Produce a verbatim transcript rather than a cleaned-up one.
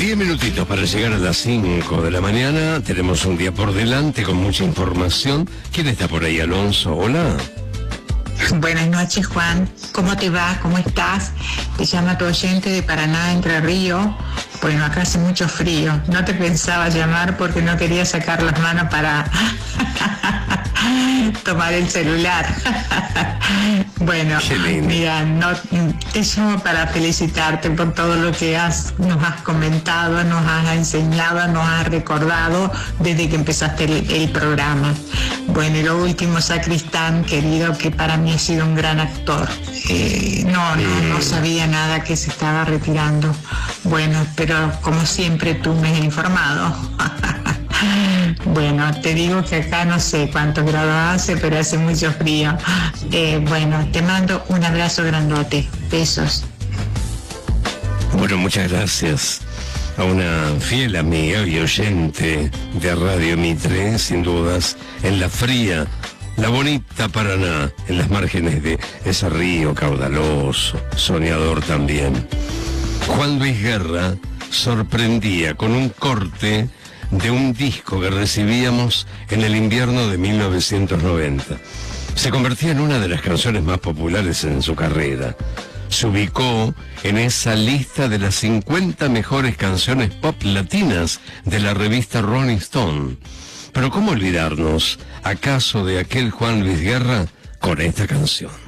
Diez minutitos para llegar a las cinco de la mañana. Tenemos un día por delante con mucha información. ¿Quién está por ahí, Alonso? Hola. Buenas noches, Juan. ¿Cómo te va? ¿Cómo estás? Te llama tu oyente de Paraná, Entre Ríos. Bueno, acá hace mucho frío. No te pensaba llamar porque no quería sacar las manos para tomar el celular. Bueno, mira, no, te llamo para felicitarte por todo lo que has, nos has comentado, nos has enseñado, nos has recordado desde que empezaste el, el programa. Bueno, y lo último, Sacristán, querido, que para mí ha sido un gran actor. Eh, no, no, no sabía nada que se estaba retirando. Bueno, pero como siempre tú me has informado. Bueno, te digo que acá no sé cuántos grados hace, pero hace mucho frío. Eh, bueno, te mando un abrazo grandote. Besos. Bueno, muchas gracias a una fiel amiga y oyente de Radio Mitre, sin dudas, en la fría, la bonita Paraná, en las márgenes de ese río caudaloso, soñador también. Juan Luis Guerra sorprendía con un corte de un disco que recibíamos en el invierno de mil novecientos noventa. Se convertía en una de las canciones más populares en su carrera. Se ubicó en esa lista de las cincuenta mejores canciones pop latinas de la revista Rolling Stone. Pero ¿cómo olvidarnos, acaso, de aquel Juan Luis Guerra con esta canción?